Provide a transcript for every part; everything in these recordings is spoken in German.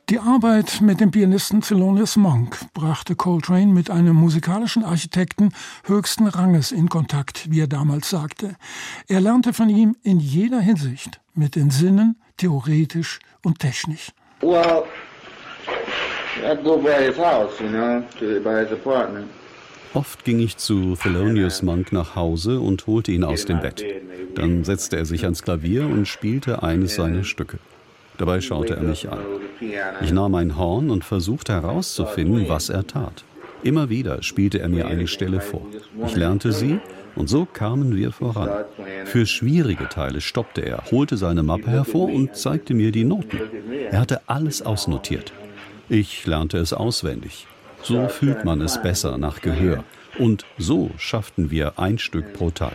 Die Arbeit mit dem Pianisten Thelonious Monk brachte Coltrane mit einem musikalischen Architekten höchsten Ranges in Kontakt, wie er damals sagte. Er lernte von ihm in jeder Hinsicht, mit den Sinnen, theoretisch und technisch. Well, I'd go by his house, by his apartment. Oft ging ich zu Thelonious Monk nach Hause und holte ihn aus dem Bett. Dann setzte er sich ans Klavier und spielte eines seiner Stücke. Dabei schaute er mich an. Ich nahm ein Horn und versuchte herauszufinden, was er tat. Immer wieder spielte er mir eine Stelle vor. Ich lernte sie und so kamen wir voran. Für schwierige Teile stoppte er, holte seine Mappe hervor und zeigte mir die Noten. Er hatte alles ausnotiert. Ich lernte es auswendig. So fühlt man es besser nach Gehör. Und so schafften wir ein Stück pro Tag.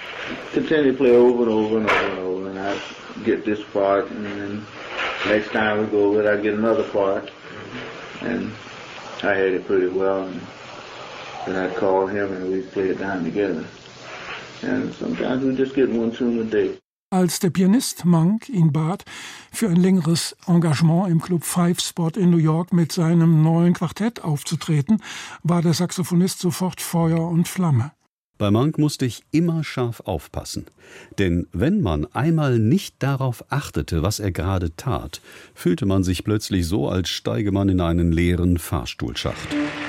Next time we go over, I get another part, and I had it pretty well. And then I'd call him, and we'd play it down together. And sometimes we just get one tune a day. Als der Pianist Monk ihn bat, für ein längeres Engagement im Club Five Spot in New York mit seinem neuen Quartett aufzutreten, war der Saxophonist sofort Feuer und Flamme. Bei Monk musste ich immer scharf aufpassen. Denn wenn man einmal nicht darauf achtete, was er gerade tat, fühlte man sich plötzlich so, als steige man in einen leeren Fahrstuhlschacht.